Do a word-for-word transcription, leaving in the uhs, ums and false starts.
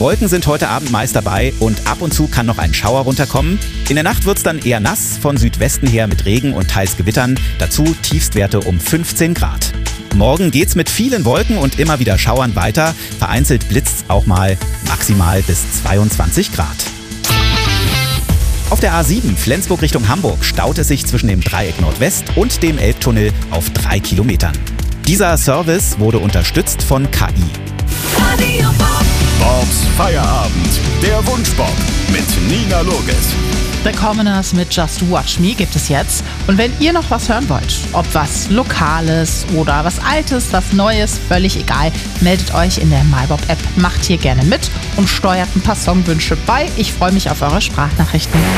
Wolken sind heute Abend meist dabei und ab und zu kann noch ein Schauer runterkommen. In der Nacht wird es dann eher nass, von Südwesten her mit Regen und teils Gewittern. Dazu Tiefstwerte um fünfzehn Grad. Morgen geht's mit vielen Wolken und immer wieder Schauern weiter. Vereinzelt blitzt's auch mal, maximal bis zweiundzwanzig Grad. Auf der A sieben Flensburg Richtung Hamburg staut es sich zwischen dem Dreieck Nordwest und dem Elbtunnel auf drei Kilometern. Dieser Service wurde unterstützt von K I. Bobs Feierabend, der Wunschbob mit Nina Loges. The Commoners mit Just Watch Me gibt es jetzt. Und wenn ihr noch was hören wollt, ob was Lokales oder was Altes, was Neues, völlig egal, meldet euch in der MyBob-App, macht hier gerne mit und steuert ein paar Songwünsche bei. Ich freue mich auf eure Sprachnachrichten.